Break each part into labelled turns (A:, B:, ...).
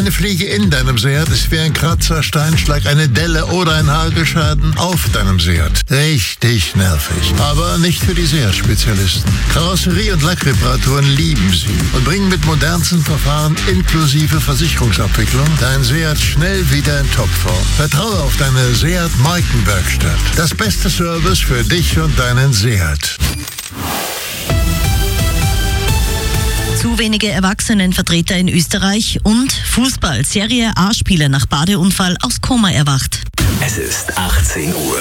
A: Eine Fliege in deinem Seat ist wie ein Kratzer, Steinschlag, eine Delle oder ein Hagelschaden auf deinem Seat. Richtig nervig. Aber nicht für die Seat-Spezialisten. Karosserie- und Lackreparaturen lieben sie und bringen mit modernsten Verfahren inklusive Versicherungsabwicklung dein Seat schnell wieder in Topform. Vertraue auf deine Seat-Markenwerkstatt. Das beste Service für dich und deinen Seat.
B: Zu wenige Erwachsenenvertreter in Österreich und Fußball. Serie A-Spieler nach Badeunfall aus Koma erwacht.
C: Es ist 18 Uhr.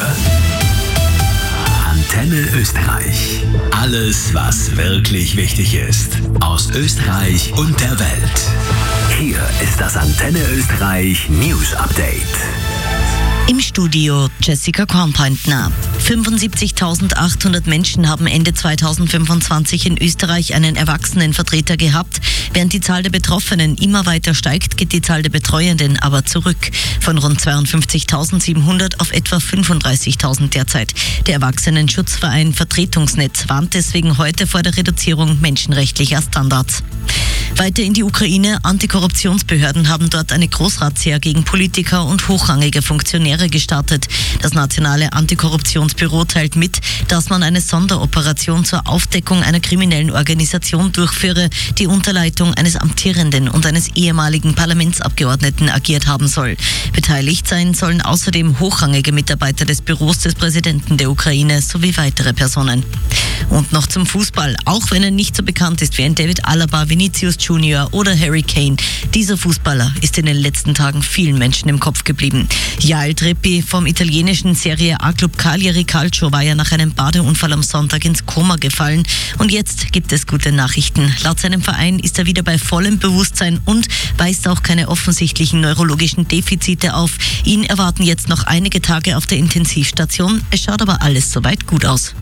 C: Antenne Österreich. Alles, was wirklich wichtig ist. Aus Österreich und der Welt. Hier ist das Antenne Österreich News Update.
B: Im Studio Jessica Kornpointner. 75.800 Menschen haben Ende 2025 in Österreich einen Erwachsenenvertreter gehabt. Während die Zahl der Betroffenen immer weiter steigt, geht die Zahl der Betreuenden aber zurück. Von rund 52.700 auf etwa 35.000 derzeit. Der Erwachsenenschutzverein Vertretungsnetz warnt deswegen heute vor der Reduzierung menschenrechtlicher Standards. Weiter in die Ukraine. Antikorruptionsbehörden haben dort eine Großrazzia gegen Politiker und hochrangige Funktionäre gestartet. Das Nationale Antikorruptionsbüro teilt mit, dass man eine Sonderoperation zur Aufdeckung einer kriminellen Organisation durchführe, die unter Leitung eines amtierenden und eines ehemaligen Parlamentsabgeordneten agiert haben soll. Beteiligt sein sollen außerdem hochrangige Mitarbeiter des Büros des Präsidenten der Ukraine sowie weitere Personen. Und noch zum Fußball. Auch wenn er nicht so bekannt ist wie ein David Alaba, Vinicius Junior oder Harry Kane. Dieser Fußballer ist in den letzten Tagen vielen Menschen im Kopf geblieben. Yael Trippi vom italienischen Serie A-Club Cagliari Calcio war ja nach einem Badeunfall am Sonntag ins Koma gefallen. Und jetzt gibt es gute Nachrichten. Laut seinem Verein ist er wieder bei vollem Bewusstsein und weist auch keine offensichtlichen neurologischen Defizite auf. Ihn erwarten jetzt noch einige Tage auf der Intensivstation. Es schaut aber alles soweit gut aus.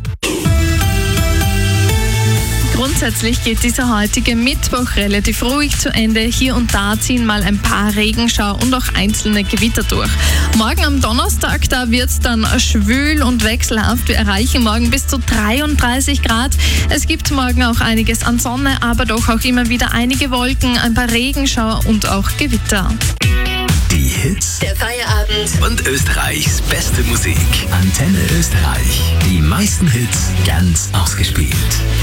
D: Grundsätzlich geht dieser heutige Mittwoch relativ ruhig zu Ende. Hier und da ziehen mal ein paar Regenschauer und auch einzelne Gewitter durch. Morgen am Donnerstag, da wird es dann schwül und wechselhaft. Wir erreichen morgen bis zu 33 Grad. Es gibt morgen auch einiges an Sonne, aber doch auch immer wieder einige Wolken, ein paar Regenschauer und auch Gewitter.
C: Die Hits
E: Der Feierabend.
C: und Österreichs beste Musik. Antenne Österreich. Die meisten Hits ganz ausgespielt.